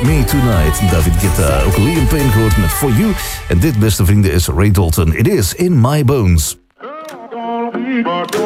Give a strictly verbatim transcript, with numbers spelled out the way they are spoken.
Me Tonight, David Guetta. Ook Liam Payne gehoord met For You. En dit, beste vrienden, is Ray Dalton. It is In My Bones. Gonna be my